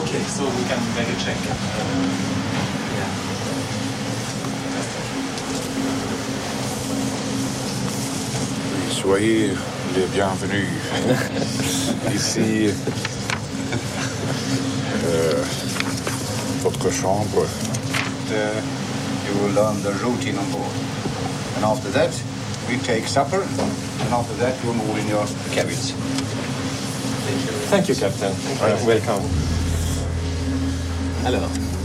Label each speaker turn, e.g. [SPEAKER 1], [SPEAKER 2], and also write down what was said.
[SPEAKER 1] Okay, so we can make a check.
[SPEAKER 2] Soyez les bienvenus. Ici, votre chambre.
[SPEAKER 3] You will learn the routine on board. And after that, we take supper. And after that, you move in your cabins.
[SPEAKER 1] Thank you, Captain. Welcome.
[SPEAKER 4] Alors,